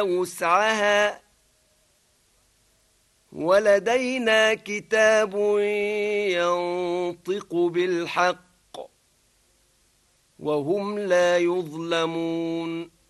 وسعها ولدينا كتاب ينطق بالحق وهم لا يظلمون